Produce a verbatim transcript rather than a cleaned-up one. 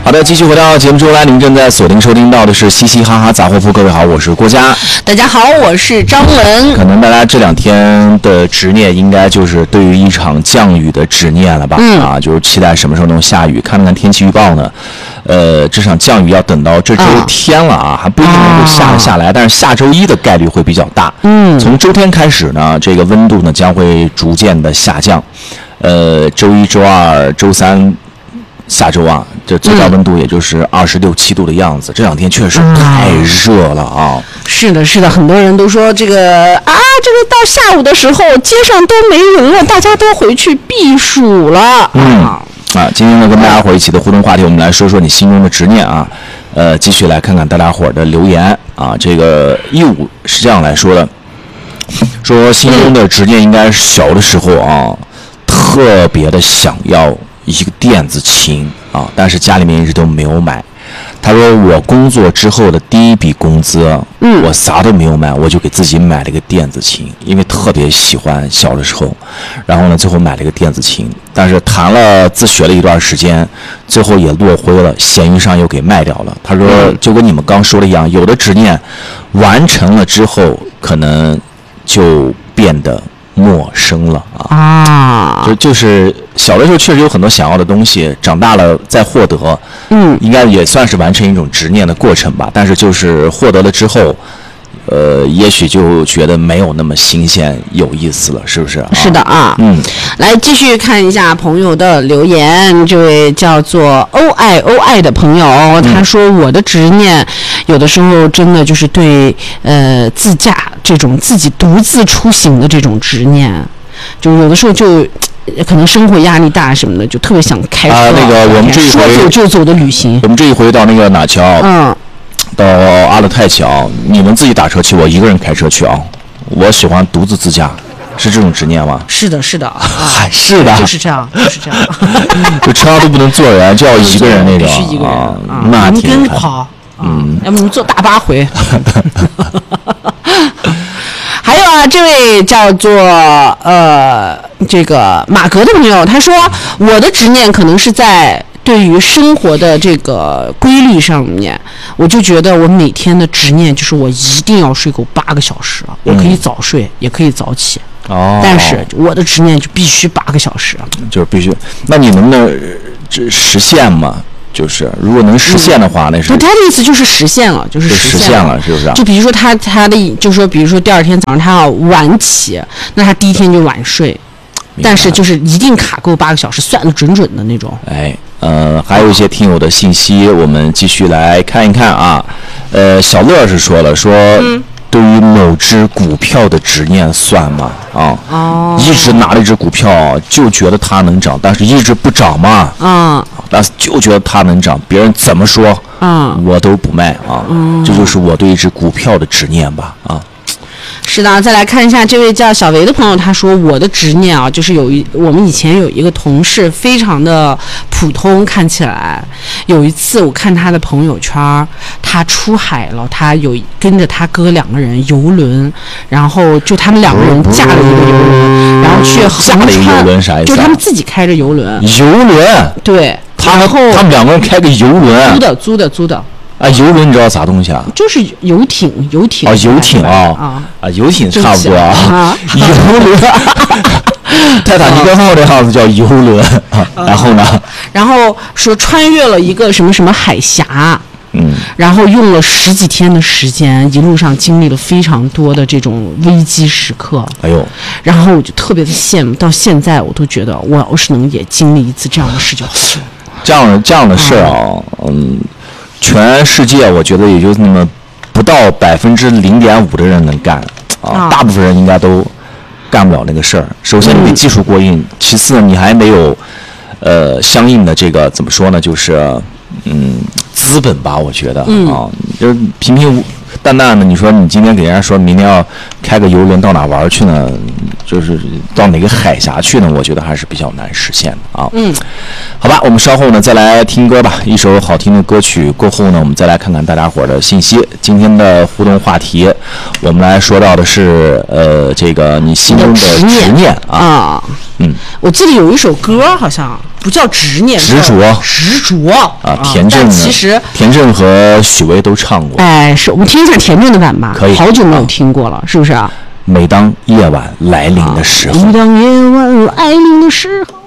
好的，继续回到节目中来，您正在锁定收听到的是嘻嘻哈哈杂货铺。各位好，我是郭嘉。 大家好，我是张文。 可能大家这两天的执念，应该就是对于一场降雨的执念了吧？嗯啊，就是期待什么时候能下雨。看了看天气预报呢，呃，这场降雨要等到这周天了啊，还不一定能够下得下来，但是下周一的概率会比较大。嗯，从周天开始呢，这个温度呢将会逐渐的下降。呃，周一周二周三。下周啊，这最高温度也就是二十六七度的样子，嗯、这两天确实太热了啊！ 是的，是的，很多人都说这个啊，这个到下午的时候，街上都没人了，大家都回去避暑了。 嗯啊，今天呢，跟大家伙一起的互动话题，我们来说说你心中的执念啊。呃，继续来看看大家伙的留言啊。这个一五是这样来说的，说心中的执念应该是小的时候啊，特别的想要一个电子琴啊，但是家里面一直都没有买。他说我工作之后的第一笔工资，嗯，我啥都没有买，我就给自己买了一个电子琴，因为特别喜欢小的时候。然后呢，最后买了一个电子琴，但是弹了自学了一段时间，最后也落灰了，闲鱼上又给卖掉了。他说就跟你们刚说的一样，有的执念完成了之后，可能就变得陌生了啊，啊就就是小的时候确实有很多想要的东西，长大了再获得，嗯，应该也算是完成一种执念的过程吧。但是就是获得了之后，呃，也许就觉得没有那么新鲜有意思了，是不是？ 是的啊，嗯，来继续看一下朋友的留言。这位叫做欧爱欧爱的朋友，他说我的执念有的时候真的就是对呃自驾这种自己独自出行的这种执念，就有的时候就可能生活压力大什么的，就特别想开车。啊， 那个我们这一回说走就走的旅行。 我们这一回到那个哪桥？嗯，到阿勒泰桥，你们自己打车去，我一个人开车去啊。我喜欢独自自驾，是这种执念吗？ 是的，是的， 还、啊、是的， 就是这样，就是这样。 就车上都不能坐人，就要一个人那种。 必须一个人啊， 啊那挺跟跑。嗯，要不你坐大巴回。还有啊，这位叫做呃这个马格的朋友，他说我的执念可能是在对于生活的这个规律上面，我就觉得我每天的执念就是我一定要睡够八个小时，我可以早睡，嗯、也可以早起。哦，但是我的执念就必须八个小时， 就是必须。那你能不能这实现吗？就是如果能实现的话，嗯、那是他的意思就是实现了，就是实现了，是不是？ 就比如说他他的就是说，比如说第二天早上他要晚起，那他第一天就晚睡，但是就是一定卡够八个小时，算得准准的那种。 哎，呃，还有一些听友的信息，我们继续来看一看啊。呃，小乐是说了说。嗯对于某只股票的执念算吗？啊，哦，一直拿了一只股票，就觉得它能涨，但是一直不涨嘛，嗯，但是就觉得它能涨，别人怎么说，嗯，我都不卖啊，嗯，这就是我对一只股票的执念吧，啊。 是的，再来看一下这位叫小维的朋友，他说我的执念啊，就是有一我们以前有一个同事，非常的普通，看起来有一次我看他的朋友圈，他出海了，他有跟着他哥两个人游轮，然后就他们两个人驾了一个游轮，然后去横穿，就他们自己开着游轮， 游轮， 对， 他然后他们两个人开个游轮， 租的租的租的。 啊，游轮你知道啥东西啊？ 就是游艇，游艇啊，游艇啊，啊啊，游艇差不多啊，游轮，泰坦尼克号这样子叫游轮啊。然后呢？ 然后说穿越了一个什么什么海峡，嗯，然后用了十几天的时间，一路上经历了非常多的这种危机时刻。哎呦，然后我就特别的羡慕，到现在我都觉得，我要是能也经历一次这样的事就好了。 这样这样的事啊，嗯。全世界我觉得也就那么不到百分之零点五的人能干啊，大部分人应该都干不了那个事儿。首先你得技术过硬，嗯、其次你还没有呃相应的这个怎么说呢，就是嗯资本吧，我觉得、嗯、啊，就平平淡淡的，你说你今天给人家说明天要开个游轮到哪玩去呢？ 就是到哪个海峡去呢？我觉得还是比较难实现的啊。 嗯， 好吧，我们稍后呢再来听歌吧。一首好听的歌曲过后呢，我们再来看看大家伙的信息。今天的互动话题，我们来说到的是呃，这个你心中的执念啊。 啊， 嗯， 我记得有一首歌好像不叫执念， 执着， 执着啊。田震呢， 其实田震和许巍都唱过。 哎，是我们听一下田震的版吧。 可以， 好久没有听过了，是不是啊？ 每当夜晚来临的时候， 每当夜晚来临的时候。